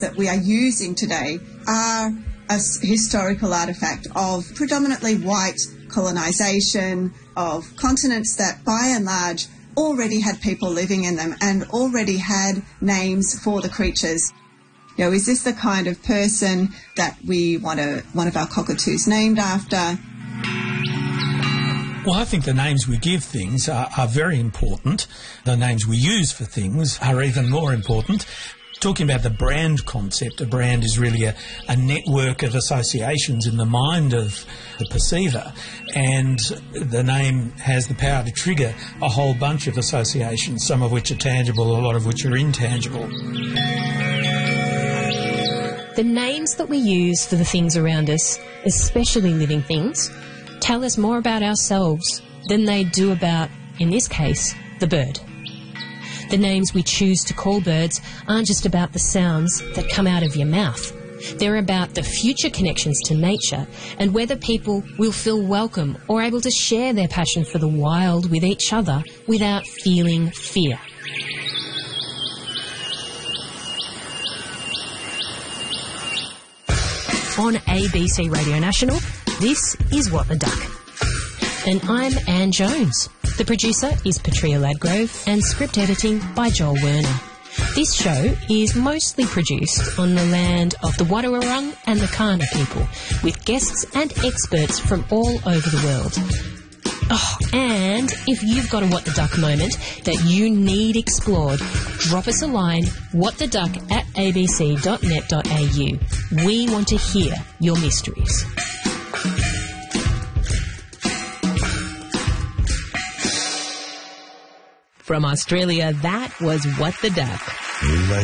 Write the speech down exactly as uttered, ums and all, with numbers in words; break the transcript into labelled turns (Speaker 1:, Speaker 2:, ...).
Speaker 1: that we are using today are a s- historical artefact of predominantly white colonisation, of continents that by and large already had people living in them and already had names for the creatures. You know, is this the kind of person that we want a, one of our cockatoos named after?
Speaker 2: Well, I think the names we give things are, are very important. The names we use for things are even more important. Talking about the brand concept, a brand is really a, a network of associations in the mind of the perceiver, and the name has the power to trigger a whole bunch of associations, some of which are tangible, a lot of which are intangible.
Speaker 3: The names that we use for the things around us, especially living things, tell us more about ourselves than they do about, in this case, the bird. The names we choose to call birds aren't just about the sounds that come out of your mouth. They're about the future connections to nature and whether people will feel welcome or able to share their passion for the wild with each other without feeling fear. On A B C Radio National, this is What the Duck. And I'm Anne Jones. The producer is Petria Ladgrove and script editing by Joel Werner. This show is mostly produced on the land of the Wadawurrung and the Kaurna people, with guests and experts from all over the world. Oh, and if you've got a What the Duck moment that you need explored, drop us a line, whattheduck at a b c dot net dot a u. We want to hear your mysteries. From Australia, that was What the Duck.